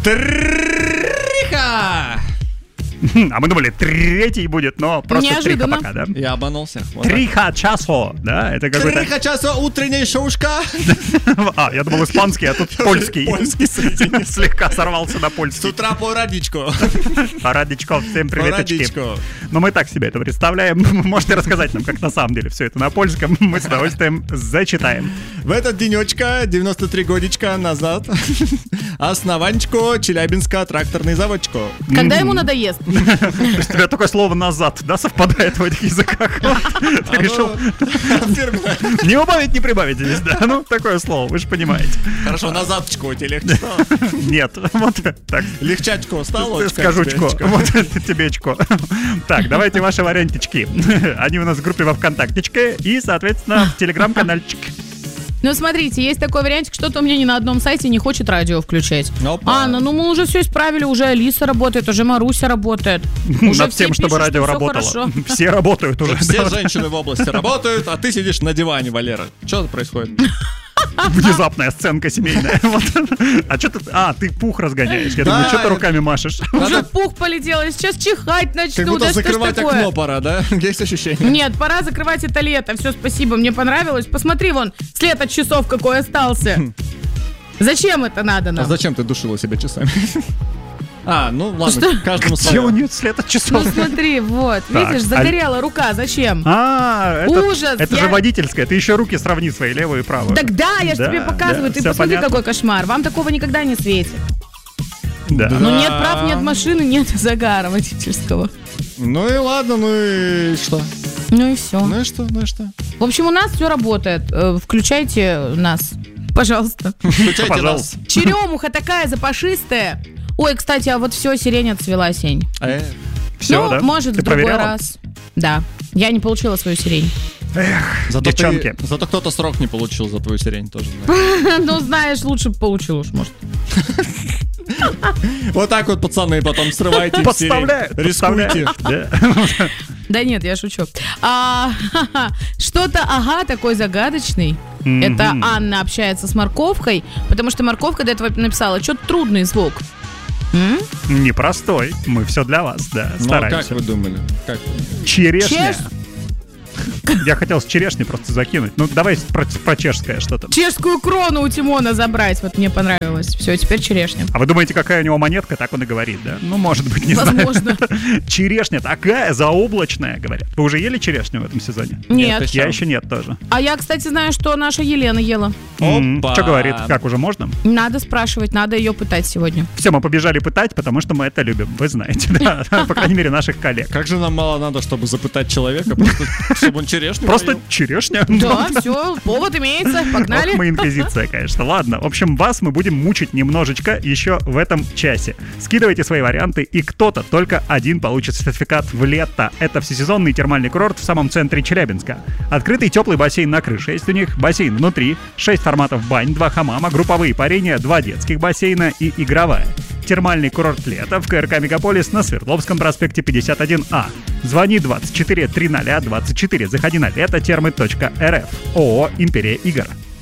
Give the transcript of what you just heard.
Триха! А мы думали, третий будет, но просто Неожиданно. триха пока, да? Я обманулся. Вот Триха часо, да? Это какой-то... Триха часо утренняя шоушка. А, я думал испанский, а тут польский. Польский соединился. Слегка сорвался на С польский. утра порадичку. Парадичков, всем приветочки. Порадичку. Но мы так себе это представляем. Можете рассказать нам, как на самом деле все это на польском. Мы с удовольствием зачитаем. В этот денечка, 93 годичка назад, основанчику Челябинска тракторный заводчику. Когда ему надоест. То есть у тебя такое слово «назад», да, совпадает в этих языках? Ты решил Фирменное. не убавить, не прибавить здесь, да? Ну, такое слово, вы же понимаете. Хорошо, назадчику тебе легче стало. Нет, вот так. Легчачку стало. Скажучко, вот это тебечко. Так, давайте ваши вариантички. Они у нас в группе во ВКонтактечке и, соответственно, в Телеграм-канальчике. Ну, смотрите, есть такой вариантик, что-то у меня ни на одном сайте не хочет радио включать. Опа. Анна, ну мы уже все исправили, уже Алиса работает, уже Маруся работает. Уже Над все тем, чтобы пишут, радио что всё работало. хорошо. Все работают уже. Все женщины в области работают, а ты сидишь на диване, Валера. Что происходит? Внезапная сценка семейная. Вот. А что ты... А, ты пух разгоняешь. Я думаю, Да. что ты руками машешь? Уже пух полетел, я сейчас чихать Как начну. будто Да что ж закрывать такое? окно пора, да? Есть ощущение? Нет, пора закрывать это лето. Все, спасибо, мне понравилось. Посмотри, вон, след от часов какой остался. Зачем это надо А нам? зачем ты душила себя часами? А, ну ладно, каждому Где у свое. нее след от Ну часов? смотри, вот, Так, видишь, загорела рука, зачем? А, Ужас, это я- же водительская. Ты еще руки сравни свои, левую и правую. Тогда я же Да, тебе показываю, да, ты всё посмотри, понятно. какой кошмар. Вам такого никогда не светит. Да. Да. Ну нет прав, нет машины, нет загара водительского. Ну и ладно, ну и что? Ну и все. Ну и что, ну и что? В общем, у нас все работает. Включайте нас, пожалуйста. Включайте Пожалуйста. нас. Черемуха такая запашистая. Ой, кстати, а вот все, сирень отцвела, Сень. Все, ну, да? может, Ты в другой проверяла? раз. Да. Я не получила свою сирень. Зато Девчонки. зато кто-то срок не получил за твою сирень тоже. Да. Ну, знаешь, лучше бы получил уж, может. Вот так вот, пацаны, потом срывайте сирень. Подставляют. Рискуйте. Да. Да нет, я шучу. Что-то, такой загадочный. Мгм. Это Анна общается с морковкой, потому что морковка до этого написала, что-то трудный звук. Непростой. Мы все для вас, да. Ну, а Стараемся. как вы думали? Как? Черешня. Чеш- Я хотел с черешни просто закинуть. Ну, давай про чешское что-то. Чешскую крону у Тимона забрать, вот мне понравилось. Все, теперь черешня. А вы думаете, какая у него монетка? Так он и говорит, да? Ну, может быть, не Возможно. знаю. Черешня такая заоблачная, говорят. Вы уже ели черешню в этом сезоне? Нет. Нет, Я еще нет тоже. А я, кстати, знаю, что наша Елена ела. Опа. Что говорит? Как, уже можно? Надо спрашивать, надо ее пытать сегодня. Все, мы побежали пытать, потому что мы это любим. Вы знаете, да? По крайней мере, наших коллег. Как же нам мало надо, чтобы запытать человека, просто чтобы он черешню Просто поел? черешня. Да, все, повод имеется, Ох, погнали. мы инквизиция, конечно. Ладно, в общем, вас мы будем мучить немножечко еще в этом часе. Скидывайте свои варианты, и кто-то, только один, получит сертификат в лето. Это всесезонный термальный курорт в самом центре Челябинска. Открытый теплый бассейн на крыше есть у них, бассейн внутри, 6 форматов бань, 2 хамама, групповые парения, 2 детских бассейна и игровая. Термальный курорт лета в КРК Мегаполис на Свердловском проспекте 51А. Звони 24 300 24. Заходи на летотермы.рф. ООО «Империя игр».